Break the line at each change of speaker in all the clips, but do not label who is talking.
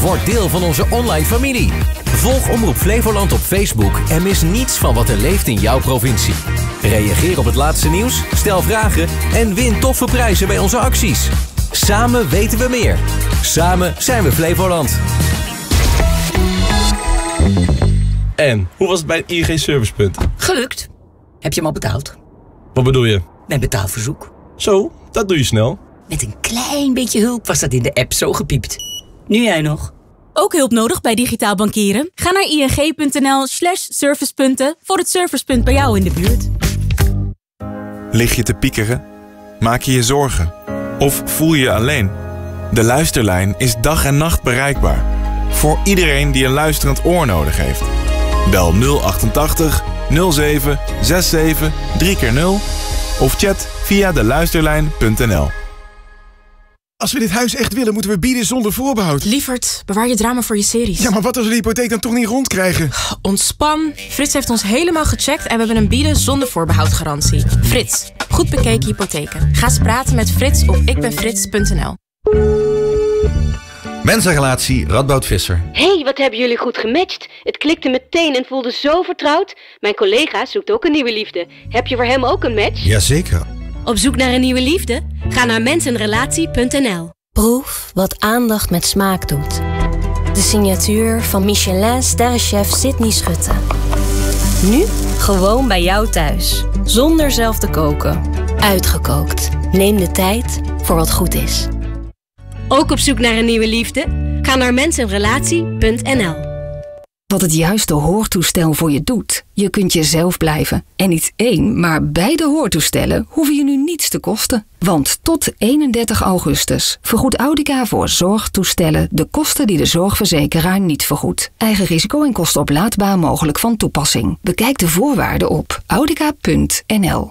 Word deel van onze online familie. Volg Omroep Flevoland op Facebook en mis niets van wat er leeft in jouw provincie. Reageer op het laatste nieuws, stel vragen en win toffe prijzen bij onze acties. Samen weten we meer. Samen zijn we Flevoland.
En, hoe was het bij het ING Servicepunt?
Gelukt. Heb je hem al betaald?
Wat bedoel je?
Mijn betaalverzoek.
Zo, dat doe je snel.
Met een klein beetje hulp was dat in de app zo gepiept. Nu jij nog.
Ook hulp nodig bij digitaal bankieren? Ga naar ing.nl/servicepunten voor het servicepunt bij jou in de buurt.
Lig je te piekeren? Maak je je zorgen? Of voel je je alleen? De Luisterlijn is dag en nacht bereikbaar. Voor iedereen die een luisterend oor nodig heeft. Bel 088 07 67 3x0 of chat via deluisterlijn.nl.
Als we dit huis echt willen, moeten we bieden zonder voorbehoud.
Lievert, bewaar je drama voor je series.
Ja, maar wat als we de hypotheek dan toch niet rondkrijgen?
Ontspan. Frits heeft ons helemaal gecheckt en we hebben een bieden zonder voorbehoud garantie. Frits, goed bekeken hypotheken. Ga eens praten met Frits op ikbenfrits.nl.
Mensenrelatie Radboud Visser.
Hey, wat hebben jullie goed gematcht. Het klikte meteen en voelde zo vertrouwd. Mijn collega zoekt ook een nieuwe liefde. Heb je voor hem ook een match?
Jazeker.
Op zoek naar een nieuwe liefde? Ga naar mensenrelatie.nl.
Proef wat aandacht met smaak doet. De signatuur van Michelin-sterrenchef Sydney Schutte. Nu gewoon bij jou thuis. Zonder zelf te koken. Uitgekookt. Neem de tijd voor wat goed is.
Ook op zoek naar een nieuwe liefde? Ga naar mensenrelatie.nl.
Wat het juiste hoortoestel voor je doet. Je kunt jezelf blijven. En niet één, maar beide hoortoestellen hoeven je nu niets te kosten. Want tot 31 augustus vergoedt Audica voor zorgtoestellen de kosten die de zorgverzekeraar niet vergoedt. Eigen risico en kosten oplaadbaar mogelijk van toepassing. Bekijk de voorwaarden op audica.nl.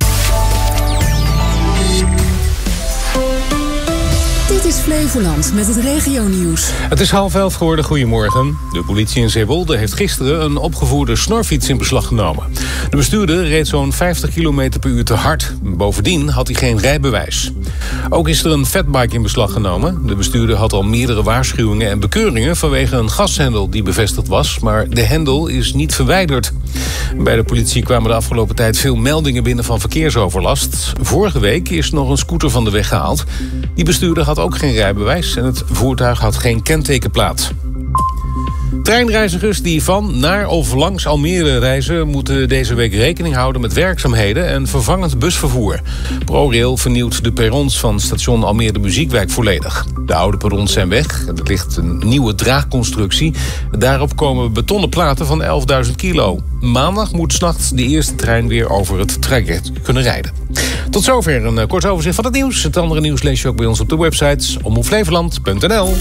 Dit is Flevoland met het regionieuws.
Het is 10:30 geworden. Goedemorgen. De politie in Zeewolde heeft gisteren een opgevoerde snorfiets in beslag genomen. De bestuurder reed zo'n 50 km per uur te hard. Bovendien had hij geen rijbewijs. Ook is er een fatbike in beslag genomen. De bestuurder had al meerdere waarschuwingen en bekeuringen vanwege een gashendel die bevestigd was, maar de hendel is niet verwijderd. Bij de politie kwamen de afgelopen tijd veel meldingen binnen van verkeersoverlast. Vorige week is nog een scooter van de weg gehaald. Die bestuurder had ook geen rijbewijs en het voertuig had geen kentekenplaat. Treinreizigers die van, naar of langs Almere reizen moeten deze week rekening houden met werkzaamheden en vervangend busvervoer. ProRail vernieuwt de perrons van station Almere Muziekwijk volledig. De oude perrons zijn weg. Er ligt een nieuwe draagconstructie. Daarop komen betonnen platen van 11.000 kilo. Maandag moet 's nachts de eerste trein weer over het traject kunnen rijden. Tot zover een kort overzicht van het nieuws. Het andere nieuws lees je ook bij ons op de website omroepflevoland.nl.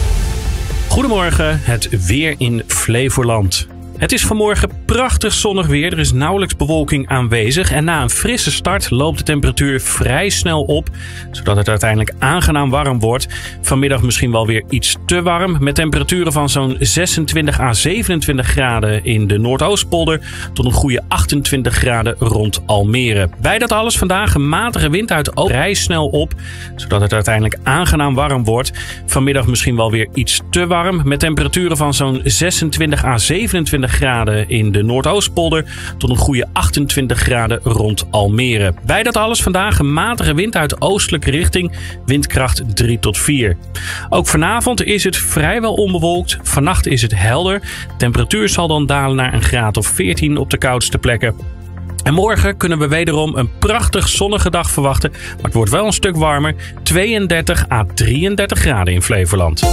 Goedemorgen, het weer in Flevoland. Het is vanmorgen prachtig zonnig weer. Er is nauwelijks bewolking aanwezig. En na een frisse start loopt de temperatuur vrij snel op, zodat het uiteindelijk aangenaam warm wordt. Vanmiddag misschien wel weer iets te warm, met temperaturen van zo'n 26 à 27 graden in de Noordoostpolder tot een goede 28 graden rond Almere. Bij dat alles vandaag een matige wind uit vrij snel op, zodat het uiteindelijk aangenaam warm wordt. Vanmiddag misschien wel weer iets te warm, met temperaturen van zo'n 26 à 27 graden in de Noordoostpolder tot een goede 28 graden rond Almere. Bij dat alles vandaag een matige wind uit oostelijke richting, windkracht 3 tot 4. Ook vanavond is het vrijwel onbewolkt. Vannacht is het helder. De temperatuur zal dan dalen naar een graad of 14 op de koudste plekken. En morgen kunnen we wederom een prachtig zonnige dag verwachten. Maar het wordt wel een stuk warmer. 32 à 33 graden in Flevoland.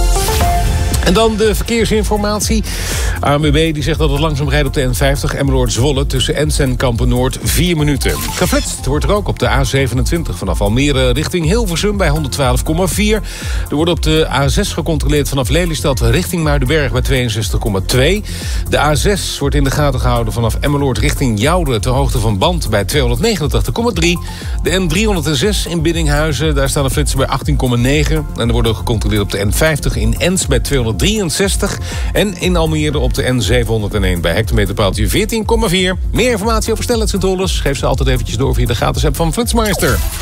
En dan de verkeersinformatie. ANWB die zegt dat het langzaam rijdt op de N50 Emmeloord-Zwolle tussen Ens en Kampen-Noord 4 minuten. Geflitst wordt er ook op de A27 vanaf Almere richting Hilversum bij 112,4. Er wordt op de A6 gecontroleerd vanaf Lelystad richting Muidenberg bij 62,2. De A6 wordt in de gaten gehouden vanaf Emmeloord richting Jouden ter hoogte van Band bij 289,3. De N306 in Biddinghuizen, daar staan de flitsen bij 18,9. En er wordt ook gecontroleerd op de N50 in Ens bij 263. En in Almere op de N701 bij hectometerpaaltje 14,4. Meer informatie over snelheidscontroles geef ze altijd eventjes door via de gratis app van Flitsmeister.